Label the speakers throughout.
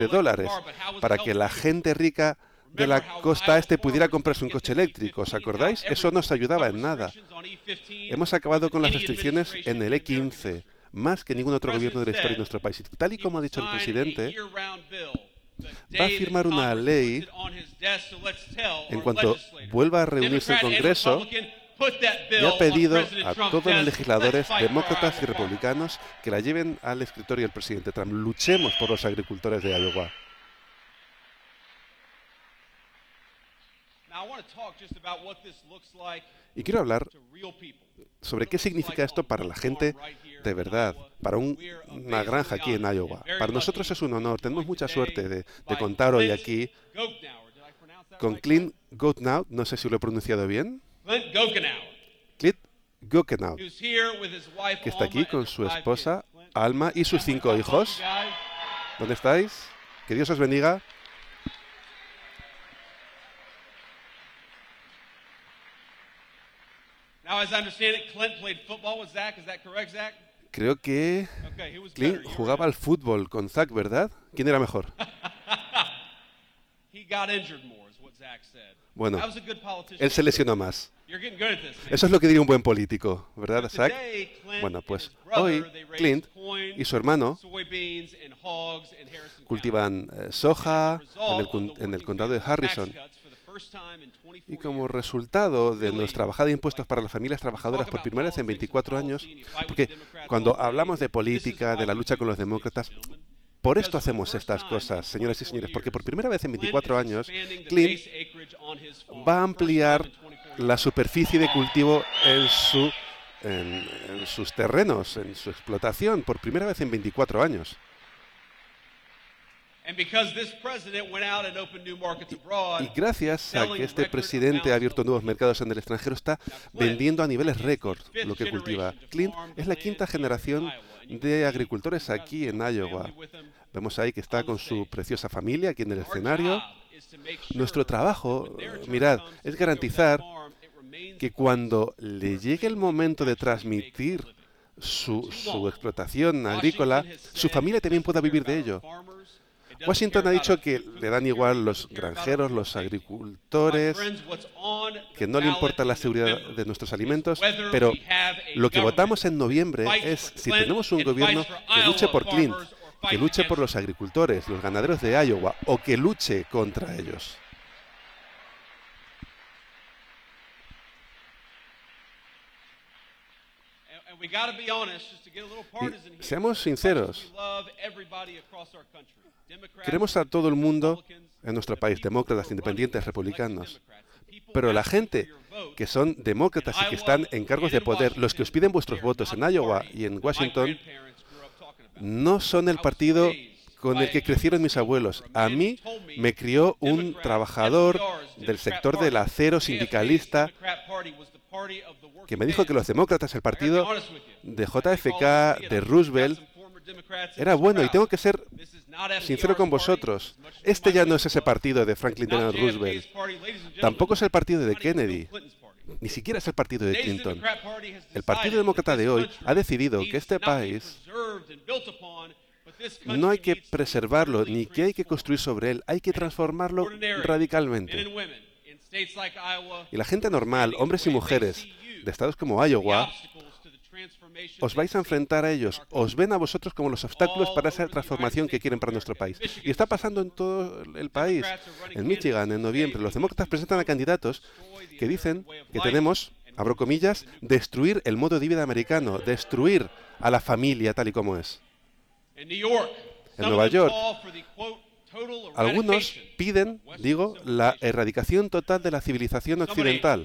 Speaker 1: de dólares para que la gente rica de la costa este pudiera comprarse un coche eléctrico. ¿Os acordáis? Eso no nos ayudaba en nada. Hemos acabado con las restricciones en el E15, más que ningún otro gobierno de la historia de nuestro país. Y tal y como ha dicho el presidente, va a firmar una ley en cuanto vuelva a reunirse el Congreso y ha pedido a todos los legisladores, demócratas y republicanos, que la lleven al escritorio del presidente Trump. Luchemos por los agricultores de Iowa. Y quiero hablar sobre qué significa esto para la gente de verdad, para una granja aquí en Iowa. Para nosotros es un honor, tenemos mucha suerte de contar hoy aquí con Clint Goodenow, no sé si lo he pronunciado bien. Clint Goodenow, que está aquí con su esposa Alma y sus 5 hijos. ¿Dónde estáis? Que Dios os bendiga. Creo que Clint jugaba al fútbol con Zach, ¿verdad? ¿Quién era mejor? Bueno, él se lesionó más. Eso es lo que diría un buen político, ¿verdad, Zach? Bueno, pues hoy Clint y su hermano cultivan soja en el condado de Harrison. Y como resultado de nuestra bajada de impuestos para las familias trabajadoras por primera vez en 24 años, porque cuando hablamos de política, de la lucha con los demócratas, por esto hacemos estas cosas, señoras y señores, porque por primera vez en 24 años, Clint va a ampliar la superficie de cultivo en sus terrenos, en su explotación, por primera vez en 24 años. Y gracias a que este presidente ha abierto nuevos mercados en el extranjero, está vendiendo a niveles récord lo que cultiva. Clint es la 5ª generación de agricultores aquí en Iowa. Vemos ahí que está con su preciosa familia aquí en el escenario. Nuestro trabajo, mirad, es garantizar que cuando le llegue el momento de transmitir su explotación agrícola, su familia también pueda vivir de ello. Washington ha dicho que le dan igual los granjeros, los agricultores, que no le importa la seguridad de nuestros alimentos, pero lo que votamos en noviembre es si tenemos un gobierno que luche por Clint, que luche por los agricultores, los ganaderos de Iowa, o que luche contra ellos. Y seamos sinceros, queremos a todo el mundo en nuestro país, demócratas, independientes, republicanos, pero la gente que son demócratas y que están en cargos de poder, los que os piden vuestros votos en Iowa y en Washington, no son el partido con el que crecieron mis abuelos. A mí me crió un trabajador del sector del acero sindicalista que me dijo que los demócratas, el partido de JFK, de Roosevelt, era bueno, y tengo que ser sincero con vosotros. Este ya no es ese partido de Franklin Delano Roosevelt. Tampoco es el partido de Kennedy. Ni siquiera es el partido de Clinton. El Partido Demócrata de hoy ha decidido que este país no hay que preservarlo, ni que hay que construir sobre él, hay que transformarlo radicalmente. Y la gente normal, hombres y mujeres de estados como Iowa, os vais a enfrentar a ellos, os ven a vosotros como los obstáculos para esa transformación que quieren para nuestro país. Y está pasando en todo el país. En Michigan, en noviembre, los demócratas presentan a candidatos que dicen que tenemos, abro comillas, destruir el modo de vida americano, destruir a la familia tal y como es. En Nueva York, algunos piden, digo, la erradicación total de la civilización occidental.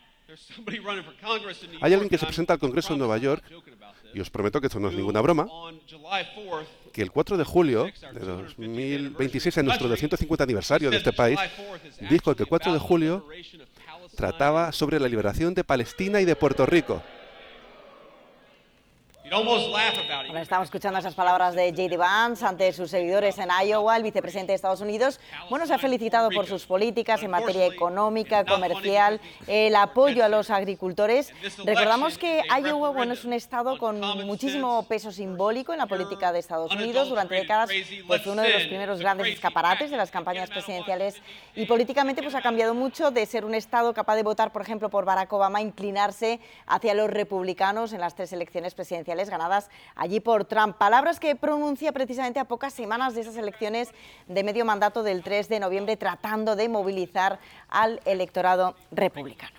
Speaker 1: Hay alguien que se presenta al Congreso en Nueva York, y os prometo que esto no es ninguna broma, que el 4 de julio de 2026, en nuestro 250 aniversario de este país, dijo que el 4 de julio trataba sobre la liberación de Palestina y de Puerto Rico.
Speaker 2: Bueno, estamos escuchando esas palabras de J.D. Vance ante sus seguidores en Iowa. El vicepresidente de Estados Unidos, bueno, se ha felicitado por sus políticas en materia económica, comercial, el apoyo a los agricultores. Recordamos que Iowa, bueno, es un estado con muchísimo peso simbólico en la política de Estados Unidos. Durante décadas, pues fue uno de los primeros grandes escaparates de las campañas presidenciales y políticamente pues ha cambiado mucho de ser un estado capaz de votar, por ejemplo, por Barack Obama, inclinarse hacia los republicanos en las 3 elecciones presidenciales ganadas allí por Trump. Palabras que pronuncia precisamente a pocas semanas de esas elecciones de medio mandato del 3 de noviembre, tratando de movilizar al electorado republicano.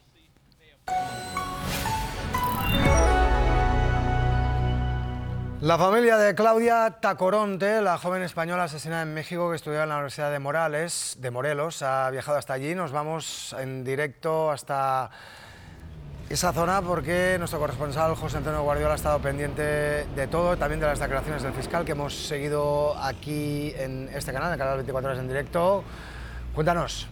Speaker 3: La familia de Claudia Tacoronte, la joven española asesinada en México que estudiaba en la Universidad de Morelos, ha viajado hasta allí. Nos vamos en directo hasta esa zona porque nuestro corresponsal José Antonio Guardiola ha estado pendiente de todo, también de las declaraciones del fiscal que hemos seguido aquí en este canal, el canal 24 horas en directo. Cuéntanos.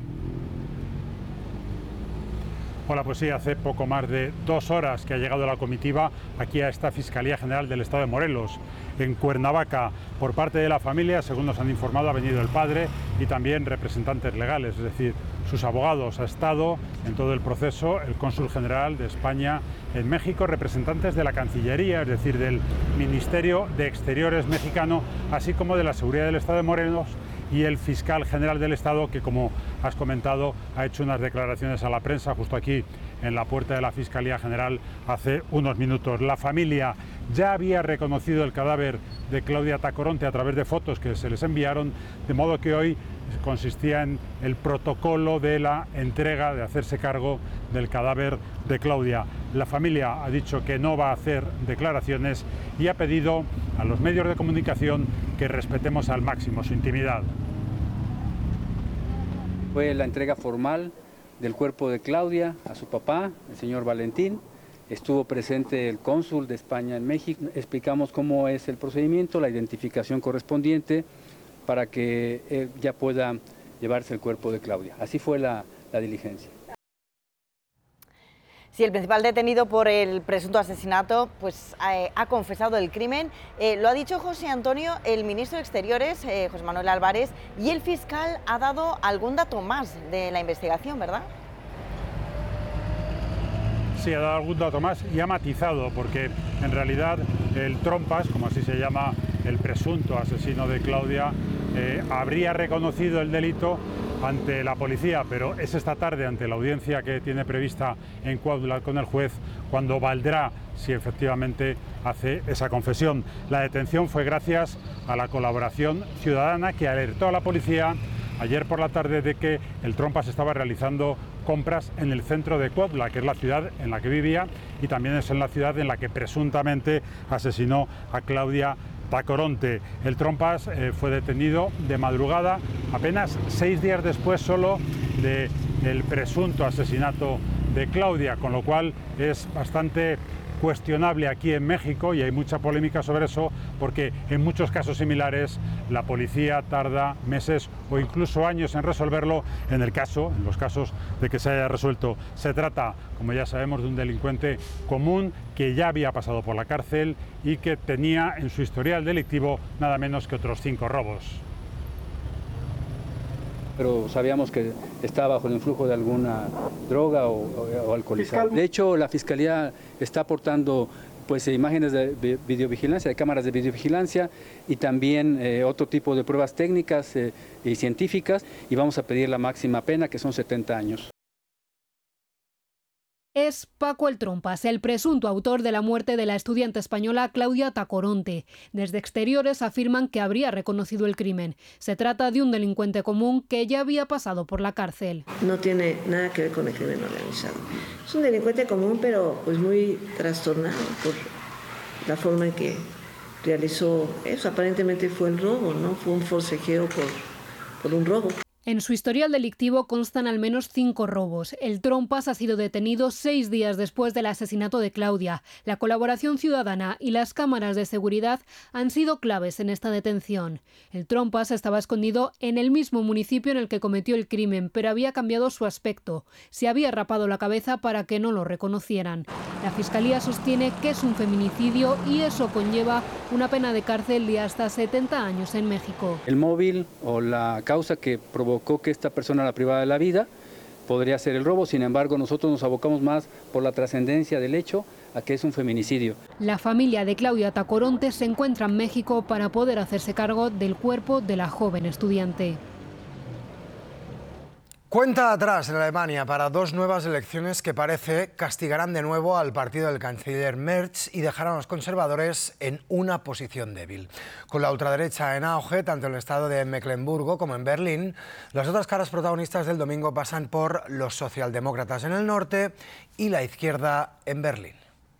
Speaker 4: Hola, pues sí, hace poco más de 2 horas que ha llegado la comitiva aquí a esta Fiscalía General del Estado de Morelos, en Cuernavaca. Por parte de la familia, según nos han informado, ha venido el padre y también representantes legales, es decir, sus abogados. Ha estado en todo el proceso el cónsul general de España en México, representantes de la Cancillería, es decir, del Ministerio de Exteriores mexicano, así como de la Seguridad del Estado de Morelos, y el fiscal general del Estado, que, como has comentado, ha hecho unas declaraciones a la prensa justo aquí en la puerta de la Fiscalía General hace unos minutos. La familia ya había reconocido el cadáver de Claudia Tacoronte a través de fotos que se les enviaron, de modo que hoy consistía en el protocolo de la entrega, de hacerse cargo del cadáver de Claudia. La familia ha dicho que no va a hacer declaraciones y ha pedido a los medios de comunicación que respetemos al máximo su intimidad.
Speaker 5: Fue la entrega formal del cuerpo de Claudia a su papá, el señor Valentín. Estuvo presente el cónsul de España en México. Explicamos cómo es el procedimiento, la identificación correspondiente para que ya pueda llevarse el cuerpo de Claudia. Así fue la diligencia.
Speaker 2: Sí, el principal detenido por el presunto asesinato pues, ha confesado el crimen. Lo ha dicho José Antonio, el ministro de Exteriores, José Manuel Álvarez, y el fiscal ha dado algún dato más de la investigación, ¿verdad?
Speaker 4: Sí, ha dado algún dato más y ha matizado, porque en realidad el Trompas, como así se llama el presunto asesino de Claudia, habría reconocido el delito ante la policía, pero es esta tarde, ante la audiencia que tiene prevista en Cuautla con el juez, cuando valdrá si efectivamente hace esa confesión. La detención fue gracias a la colaboración ciudadana que alertó a la policía ayer por la tarde de que el Trompas estaba realizando compras en el centro de Cuautla, que es la ciudad en la que vivía y también es en la ciudad en la que presuntamente asesinó a Claudia Tacoronte. El Trompas fue detenido de madrugada, apenas 6 días después solo del presunto asesinato de Claudia, con lo cual es bastante cuestionable aquí en México y hay mucha polémica sobre eso, porque en muchos casos similares la policía tarda meses o incluso años en resolverlo. En los casos de que se haya resuelto, se trata, como ya sabemos, de un delincuente común que ya había pasado por la cárcel y que tenía en su historial delictivo nada menos que otros 5 robos.
Speaker 5: Pero sabíamos que estaba bajo el influjo de alguna droga o alcoholizado. De hecho, la Fiscalía está aportando pues imágenes de videovigilancia, de cámaras de videovigilancia y también otro tipo de pruebas técnicas y científicas, y vamos a pedir la máxima pena, que son 70 años.
Speaker 6: Es Paco el Trompas, el presunto autor de la muerte de la estudiante española Claudia Tacoronte. Desde Exteriores afirman que habría reconocido el crimen. Se trata de un delincuente común que ya había pasado por la cárcel.
Speaker 7: No tiene nada que ver con el crimen organizado. Es un delincuente común, pero pues muy trastornado por la forma en que realizó eso. Aparentemente fue el robo, ¿no? Fue un forcejeo por un robo.
Speaker 6: En su historial delictivo constan al menos 5 robos. El Trompas ha sido detenido 6 días después del asesinato de Claudia. La colaboración ciudadana y las cámaras de seguridad han sido claves en esta detención. El Trompas estaba escondido en el mismo municipio en el que cometió el crimen, pero había cambiado su aspecto. Se había rapado la cabeza para que no lo reconocieran. La Fiscalía sostiene que es un feminicidio y eso conlleva una pena de cárcel de hasta 70 años en México.
Speaker 5: El móvil o la causa que provocó que esta persona la privara de la vida podría ser el robo. Sin embargo, nosotros nos abocamos más por la trascendencia del hecho a que es un feminicidio.
Speaker 6: La familia de Claudia Tacoronte se encuentra en México para poder hacerse cargo del cuerpo de la joven estudiante.
Speaker 3: Cuenta atrás en Alemania para 2 nuevas elecciones que parece castigarán de nuevo al partido del canciller Merz y dejarán a los conservadores en una posición débil. Con la ultraderecha en auge, tanto en el estado de Mecklemburgo como en Berlín, las otras caras protagonistas del domingo pasan por los socialdemócratas en el norte y la izquierda en Berlín.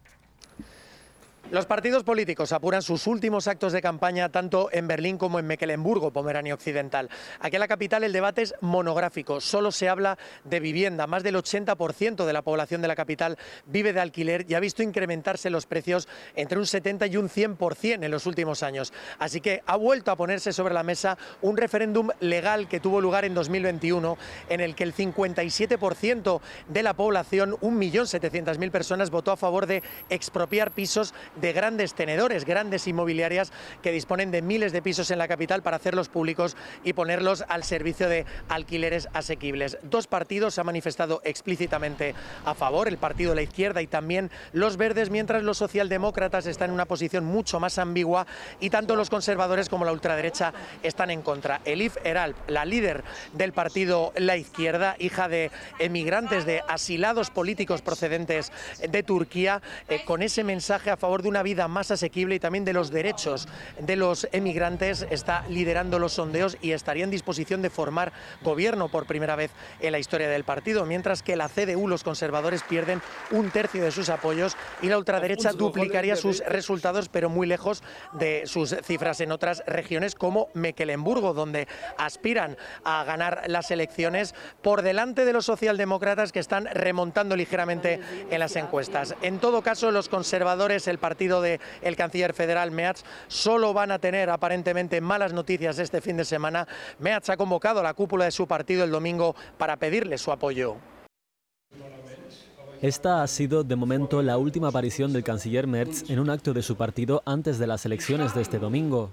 Speaker 8: Los partidos políticos apuran sus últimos actos de campaña tanto en Berlín como en Mecklemburgo, Pomerania Occidental. Aquí en la capital el debate es monográfico, solo se habla de vivienda. Más del 80% de la población de la capital vive de alquiler y ha visto incrementarse los precios entre un 70 y un 100% en los últimos años. Así que ha vuelto a ponerse sobre la mesa un referéndum legal que tuvo lugar en 2021, en el que el 57% de la población, 1.700.000 personas, votó a favor de expropiar pisos de grandes tenedores, grandes inmobiliarias que disponen de miles de pisos en la capital para hacerlos públicos y ponerlos al servicio de alquileres asequibles. 2 partidos se han manifestado explícitamente a favor, el partido de la izquierda y también los verdes, mientras los socialdemócratas están en una posición mucho más ambigua y tanto los conservadores como la ultraderecha están en contra. Elif Eralp, la líder del partido La Izquierda, hija de emigrantes, de asilados políticos procedentes de Turquía, con ese mensaje a favor de una vida más asequible y también de los derechos de los emigrantes, está liderando los sondeos y estaría en disposición de formar gobierno por primera vez en la historia del partido, mientras que la CDU, los conservadores, pierden 1/3 de sus apoyos y la ultraderecha duplicaría sus resultados, pero muy lejos de sus cifras en otras regiones como Mecklemburgo, donde aspiran a ganar las elecciones por delante de los socialdemócratas, que están remontando ligeramente en las encuestas. En todo caso, los conservadores, el partido del canciller federal Merz, solo van a tener aparentemente malas noticias este fin de semana. Merz ha convocado a la cúpula de su partido el domingo para pedirle su apoyo.
Speaker 9: Esta ha sido de momento la última aparición del canciller Merz en un acto de su partido antes de las elecciones de este domingo.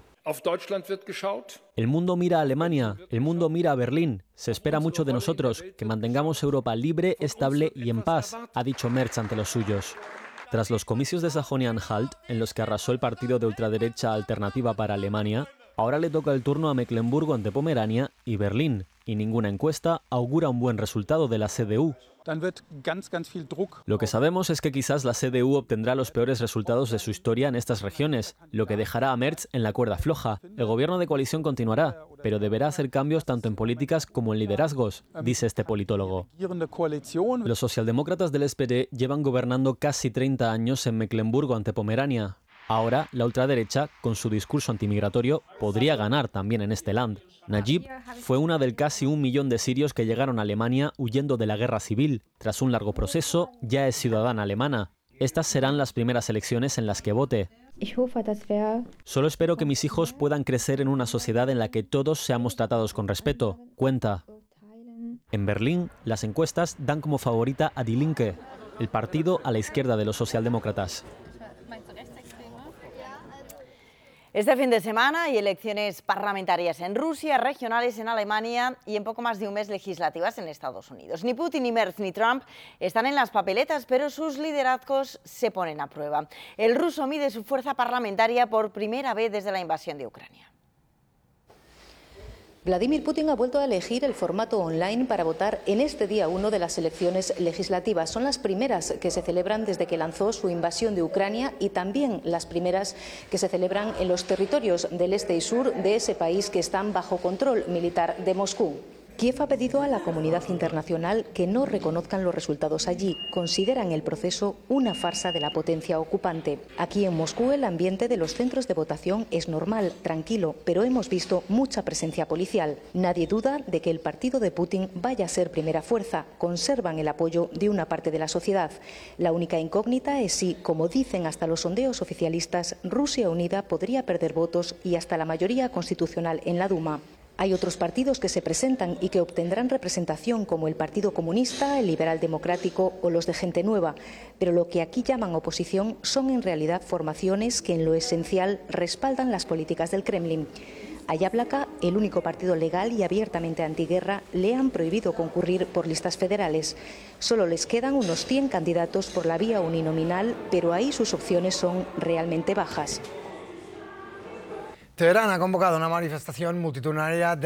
Speaker 9: El mundo mira a Alemania, el mundo mira a Berlín. Se espera mucho de nosotros, que mantengamos Europa libre, estable y en paz, ha dicho Merz ante los suyos. Tras los comicios de Sajonia-Anhalt, en los que arrasó el partido de ultraderecha Alternativa para Alemania, ahora le toca el turno a Mecklemburgo ante Pomerania y Berlín, y ninguna encuesta augura un buen resultado de la CDU. Lo que sabemos es que quizás la CDU obtendrá los peores resultados de su historia en estas regiones, lo que dejará a Merz en la cuerda floja. El gobierno de coalición continuará, pero deberá hacer cambios tanto en políticas como en liderazgos, dice este politólogo. Los socialdemócratas del SPD llevan gobernando casi 30 años en Mecklemburgo ante Pomerania. Ahora, la ultraderecha, con su discurso antimigratorio, podría ganar también en este land. Najib fue una del casi 1 millón de sirios que llegaron a Alemania huyendo de la guerra civil. Tras un largo proceso, ya es ciudadana alemana. Estas serán las primeras elecciones en las que vote. Solo espero que mis hijos puedan crecer en una sociedad en la que todos seamos tratados con respeto, cuenta. En Berlín, las encuestas dan como favorita a Die Linke, el partido a la izquierda de los socialdemócratas.
Speaker 2: Este fin de semana hay elecciones parlamentarias en Rusia, regionales en Alemania y en poco más de un mes legislativas en Estados Unidos. Ni Putin, ni Merz, ni Trump están en las papeletas, pero sus liderazgos se ponen a prueba. El ruso mide su fuerza parlamentaria por primera vez desde la invasión de Ucrania.
Speaker 10: Vladimir Putin ha vuelto a elegir el formato online para votar en este día 1 de las elecciones legislativas. Son las primeras que se celebran desde que lanzó su invasión de Ucrania y también las primeras que se celebran en los territorios del este y sur de ese país que están bajo control militar de Moscú. Kiev ha pedido a la comunidad internacional que no reconozcan los resultados allí. Consideran el proceso una farsa de la potencia ocupante. Aquí en Moscú el ambiente de los centros de votación es normal, tranquilo, pero hemos visto mucha presencia policial. Nadie duda de que el partido de Putin vaya a ser primera fuerza. Conservan el apoyo de una parte de la sociedad. La única incógnita es si, como dicen hasta los sondeos oficialistas, Rusia Unida podría perder votos y hasta la mayoría constitucional en la Duma. Hay otros partidos que se presentan y que obtendrán representación, como el Partido Comunista, el Liberal Democrático o los de Gente Nueva. Pero lo que aquí llaman oposición son en realidad formaciones que en lo esencial respaldan las políticas del Kremlin. A Yablaka, el único partido legal y abiertamente antiguerra, le han prohibido concurrir por listas federales. Solo les quedan unos 100 candidatos por la vía uninominal, pero ahí sus opciones son realmente bajas.
Speaker 3: Teherán ha convocado una manifestación multitudinaria